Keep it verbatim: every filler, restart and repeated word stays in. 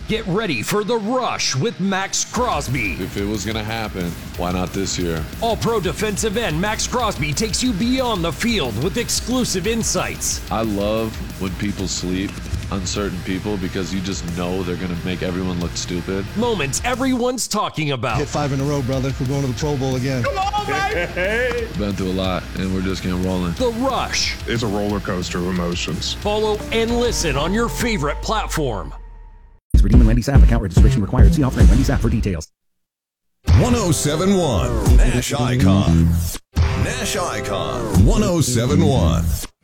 Get ready for The Rush with Max Crosby. If it was going to happen, why not this year? All-Pro defensive end Max Crosby takes you beyond the field with exclusive insights. I love when people sleep on certain people because you just know they're going to make everyone look stupid. Moments everyone's talking about. Hit five in a row, brother. We're going to the Pro Bowl again. Come on, baby! Been through a lot, and we're just getting rolling. The Rush. It's a roller coaster of emotions. Follow and listen on your favorite platform. Redeem and Wendy's app. Account registration required. See offline Wendy's app for details. one oh seven point one Nash Icon. Nash Icon. one oh seven point one.